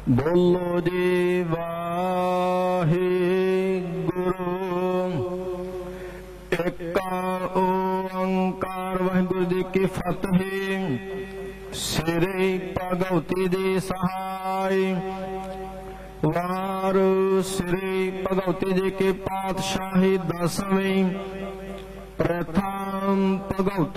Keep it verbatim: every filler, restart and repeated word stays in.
बोलो जी वाहिगुरु। एक ओंकार वाहिगुरु जी की फतेह। श्री भगवती जी सहाय। वार श्री भगवती जी की पातशाही दसवीं। प्रथम भगवती